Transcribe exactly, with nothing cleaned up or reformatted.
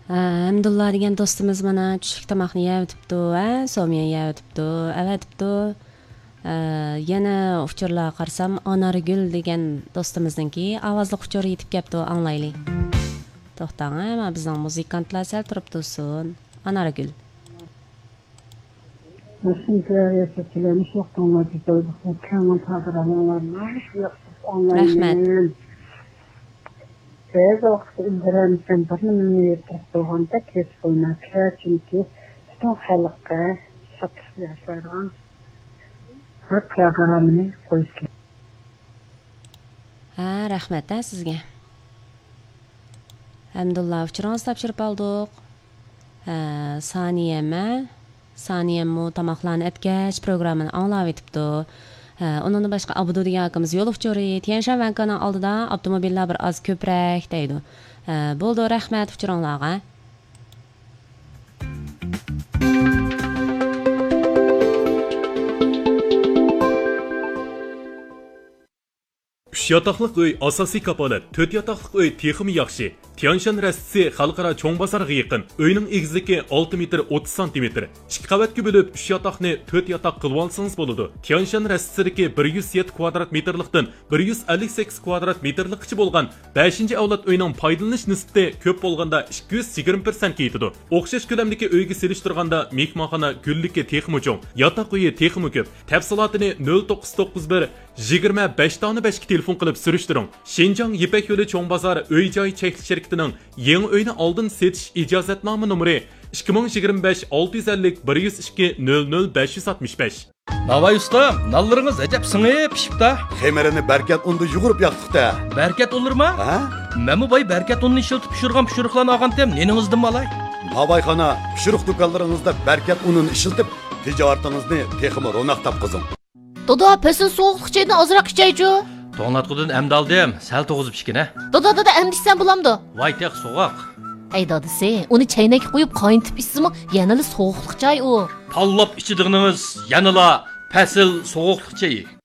Hamdullah degan do'stimiz mana tushlik tomoqni yeb o'tibdi, ha, so'miya yeb o'tibdi, avatibdi. Yana uchurlar qarsam Anargul degan do'stimizningki ovozli uchur yetib kelibdi, anglayli. To'xtang, mana bizning muzikantlar sal turib tursin. Anargul. Rahmat. Biz vaqt indirimizden birinin yetiştirdiğinde kes koymaklar çünkü bütün halka satış yaşayan bir programını koysun. Ha, rahmat ha sizga. Hamdullah uchiringiz topshirib oldik. Ha, Saniyama, Saniyammo tamoqlarni etgach programmani anglab etibdi. Onun başqa Abdu degan akamiz yo'l uchuri Tianshan vankaning oldida avtomobillar bir oz ko'proq deydi. Bo'ldi, rahmat uchiringlarga. uch yotoqliq uy asosiy kapolat, to'rt yotoqliq uy texmi yaxshi. Tianshan rastisi xalqaro cho'ng bozorga yaqin. Uyning egizligi olti metr o'ttiz santimetr. ikki qavatga bo'lib uch yotoqni to'rt yotoq qilib olsangiz bo'ladi. Tianshan rastisidagi bir yuz yetti kvadrat metrlikdan bir yuz ellik sakkiz kvadrat metrlikcha bo'lgan beshinchi avlod uyning foydalanish nisbati ko'p bo'lganda ikki yuz yigirma persentga yetadi. O'xshash ko'lamdagi uyga selishtirganda mehmonxona gulligi texmi cho'ng, yotoq uyi texmi ko'p. Tafsilotini nol to'qqiz to'qqiz bir yigirma besh besh ga telefon qilib surishtiring. Shenjang Yipak yo'li cho'ng bozor uy-joy cheklanish shirkatining yangi uyni oldin setish ijozatnoma nomeri ikki ming yigirma besh olti yuz ellik bir yuz ikki nol nol besh yuz oltmish besh. Navay usta, nallarınız acab sınıp pişipta. Xemerini berkat unda yugurib yaqtıqda. Berkat olur mu? Ha? Memu bay berkat unni işiltip pişirgan pişiriklarni ağantem neningizdim malay? Nabayxana pişirik do'konlaringizda berkat unini ishiltib, tijoratingizni texmi ro'naq topqizing. Doda, pesin soğuqluq çayını azırak içeycu. To'nglatqudan emdaldim, sal to'g'izib ishkina. Doda, doda, emdiksen bulamdı. Vay teq soğuq. Ey dadisi, onu çaynak koyup kaynatib içsimi, yanılı soğuqluq çay o. Tallab ichidig'ingiz yanıla pesil soğuqluq çayı.